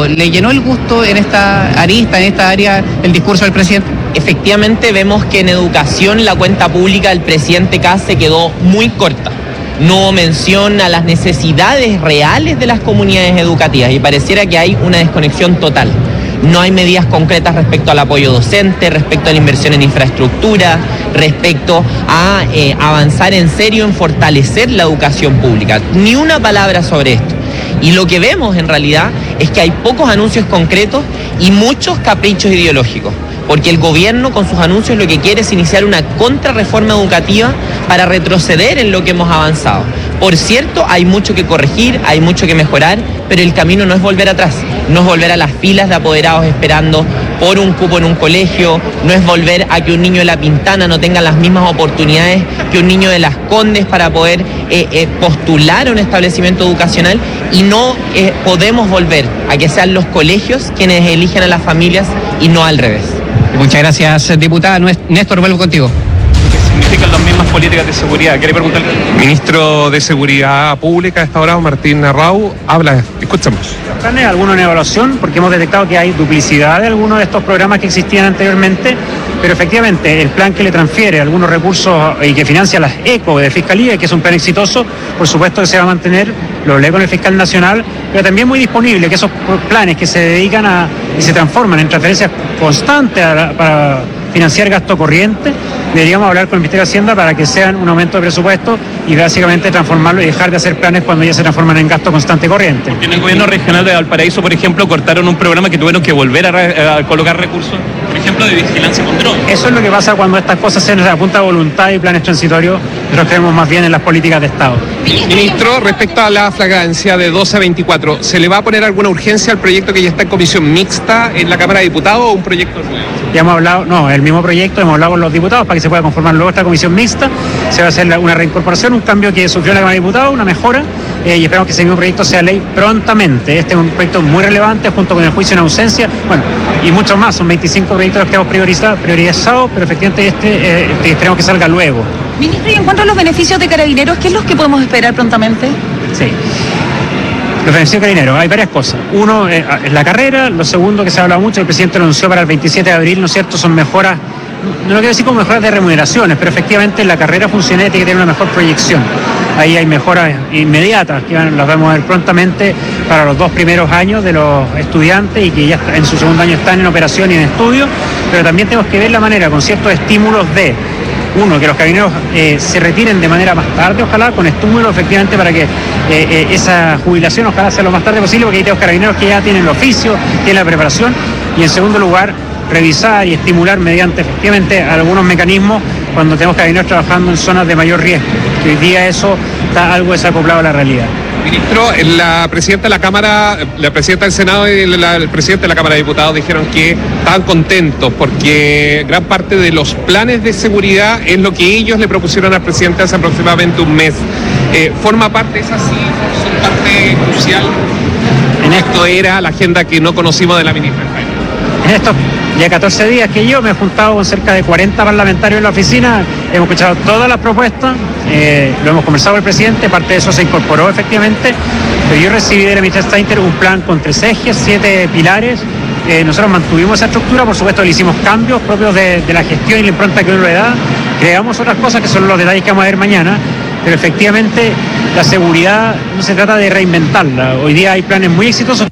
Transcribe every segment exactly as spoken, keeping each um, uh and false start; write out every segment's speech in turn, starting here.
educativo. ¿Le llenó el gusto en esta arista, en esta área, el discurso del presidente? Efectivamente vemos que en educación la cuenta pública del presidente Kast se quedó muy corta. No menciona las necesidades reales de las comunidades educativas y pareciera que hay una desconexión total. No hay medidas concretas respecto al apoyo docente, respecto a la inversión en infraestructura, respecto a eh, avanzar en serio en fortalecer la educación pública. Ni una palabra sobre esto. Y lo que vemos en realidad es que hay pocos anuncios concretos y muchos caprichos ideológicos. Porque el gobierno con sus anuncios lo que quiere es iniciar una contrarreforma educativa para retroceder en lo que hemos avanzado. Por cierto, hay mucho que corregir, hay mucho que mejorar, pero el camino no es volver atrás, no es volver a las filas de apoderados esperando por un cupo en un colegio, no es volver a que un niño de La Pintana no tenga las mismas oportunidades que un niño de Las Condes para poder eh, eh, postular a un establecimiento educacional, y no eh, podemos volver a que sean los colegios quienes eligen a las familias y no al revés. Muchas gracias, diputada. Néstor, vuelvo contigo. ¿Qué significan las mismas políticas de seguridad? ¿Quiere preguntarle? Ministro de Seguridad Pública de esta hora, Martín Arrau, habla, escuchamos. ¿Hay alguna evaluación? Porque hemos detectado que hay duplicidad de algunos de estos programas que existían anteriormente, pero efectivamente el plan que le transfiere algunos recursos y que financia las ECO de Fiscalía, que es un plan exitoso, por supuesto que se va a mantener, lo hablé con el fiscal nacional, pero también muy disponible que esos planes que se dedican a y se transforman en transferencias constantes a la, para financiar gasto corriente, deberíamos hablar con el Ministerio de Hacienda para que sean un aumento de presupuesto y básicamente transformarlo y dejar de hacer planes cuando ya se transforman en gasto constante corriente. Porque en el gobierno regional de Valparaíso, por ejemplo, cortaron un programa que tuvieron que volver a, re, a colocar recursos, por ejemplo, de vigilancia con drones. Eso es lo que pasa cuando estas cosas se nos apunta a voluntad y planes transitorios. Nosotros creemos más bien en las políticas de Estado. Ministro, respecto a la flagrancia de doce a veinticuatro, ¿se le va a poner alguna urgencia al proyecto que ya está en comisión mixta en la Cámara de Diputados o un proyecto nuevo? Ya hemos hablado, no, el mismo proyecto, hemos hablado con los diputados para que se pueda conformar luego esta comisión mixta. Se va a hacer una reincorporación, un cambio que sufrió la Cámara de Diputados, una mejora, eh, y esperamos que ese mismo proyecto sea ley prontamente. Este es un proyecto muy relevante junto con el juicio en ausencia, bueno, y muchos más, son veinticinco proyectos los que hemos priorizado, priorizado pero efectivamente este eh, esperamos que salga luego. Ministro, y en cuanto a los beneficios de Carabineros, ¿qué es lo que podemos esperar prontamente? Sí. Los beneficios de Carabineros, hay varias cosas. Uno eh, es la carrera, lo segundo que se ha hablado mucho, el presidente lo anunció para el veintisiete de abril, ¿no es cierto? Son mejoras, no lo quiero decir como mejoras de remuneraciones, pero efectivamente la carrera funcionaria tiene que tener una mejor proyección. Ahí hay mejoras inmediatas que van, las vamos a ver prontamente para los dos primeros años de los estudiantes y que ya en su segundo año están en operación y en estudio, pero también tenemos que ver la manera con ciertos estímulos de uno, que los carabineros eh, se retiren de manera más tarde, ojalá, con estímulos efectivamente para que eh, eh, esa jubilación ojalá sea lo más tarde posible, porque hay tenemos carabineros que ya tienen el oficio, tienen la preparación, y en segundo lugar, revisar y estimular mediante efectivamente algunos mecanismos cuando tenemos carabineros trabajando en zonas de mayor riesgo, que hoy día eso está algo desacoplado a la realidad. Ministro, la presidenta de la Cámara, la presidenta del Senado y la, el presidente de la Cámara de Diputados dijeron que estaban contentos porque gran parte de los planes de seguridad es lo que ellos le propusieron al presidente hace aproximadamente un mes. Eh, ¿Forma parte, es así, son parte crucial? En esto era la agenda que no conocimos de la ministra. En estos ya catorce días que yo me he juntado con cerca de cuarenta parlamentarios en la oficina, hemos escuchado todas las propuestas, eh, lo hemos conversado con el presidente, parte de eso se incorporó efectivamente, pero yo recibí de la ministra Steiner un plan con tres ejes, siete pilares. Eh, nosotros mantuvimos esa estructura, por supuesto le hicimos cambios propios de, de la gestión y la impronta que uno le da, creamos otras cosas que son los detalles que vamos a ver mañana, pero efectivamente la seguridad no se trata de reinventarla. Hoy día hay planes muy exitosos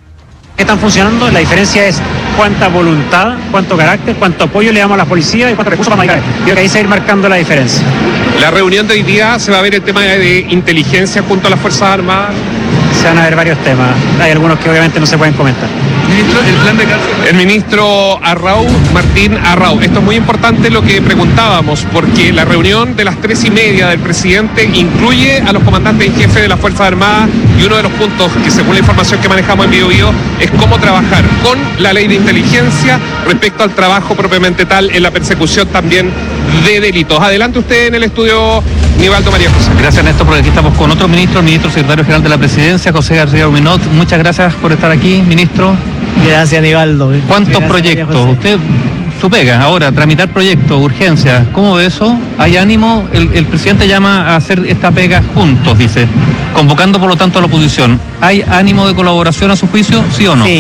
que están funcionando, la diferencia es cuánta voluntad, cuánto carácter, cuánto apoyo le damos a la policía y cuántos recursos vamos a dedicar. Creo que ahí se va a ir marcando la diferencia. La reunión de hoy día se va a ver el tema de inteligencia junto a las Fuerzas Armadas. Se van a ver varios temas, hay algunos que obviamente no se pueden comentar. Ministro, el plan de cárcel. El ministro Arrau, Martín Arrau. Esto es muy importante lo que preguntábamos, porque la reunión de las tres y media del presidente incluye a los comandantes en jefe de las Fuerzas Armadas, y uno de los puntos que, según la información que manejamos en Bio Bio, es cómo trabajar con la ley de inteligencia respecto al trabajo propiamente tal en la persecución también de delitos. Adelante usted en el estudio, Nivaldo María José. Gracias, Néstor, porque aquí estamos con otro ministro, el ministro secretario general de la Presidencia, José García Huminot. Muchas gracias por estar aquí, ministro. Gracias, Nivaldo. ¿Cuántos Gracias, proyectos? Usted, su pega, ahora, tramitar proyectos, urgencias, ¿cómo ve eso? ¿Hay ánimo? El, el presidente llama a hacer esta pega juntos, dice, convocando por lo tanto a la oposición. ¿Hay ánimo de colaboración a su juicio, sí o no? Sí.